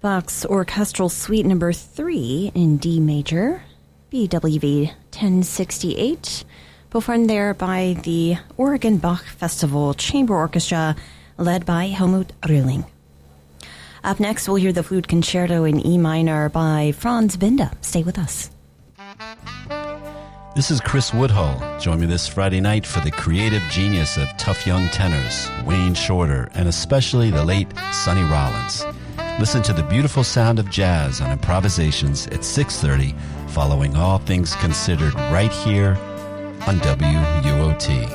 Bach's Orchestral Suite Number 3 in D major, BWV 1068, performed there by the Oregon Bach Festival Chamber Orchestra, led by Helmut Rühling. Up next, we'll hear the Flute Concerto in E minor by Franz Binde. Stay with us. This is Chris Woodhull. Join me this Friday night for the creative genius of tough young tenors, Wayne Shorter, and especially the late Sonny Rollins. Listen to the beautiful sound of jazz on Improvisations at 6:30, following All Things Considered right here on WUOT.